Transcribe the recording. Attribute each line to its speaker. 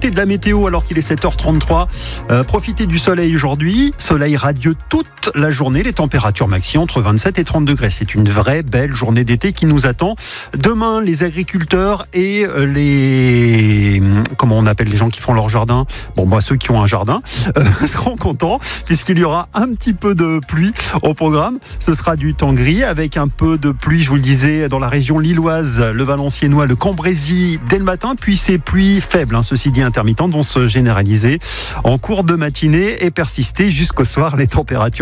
Speaker 1: profitez de la météo alors qu'il est 7h33. Profitez du soleil aujourd'hui. Soleil radieux toute la journée. Les températures maxi entre 27 et 30 degrés. C'est une vraie belle journée d'été qui nous attend. Demain, les agriculteurs et comment on appelle les gens qui font leur jardin? Ceux qui ont un jardin seront contents puisqu'il y aura un petit peu de pluie au programme. Ce sera du temps gris avec un peu de pluie, je vous le disais, dans la région lilloise, le Valenciennois, le Cambrésis dès le matin. Puis ces pluies faibles, ceci dit intermittentes, vont se généraliser en cours de matinée et persister jusqu'au soir. Les températures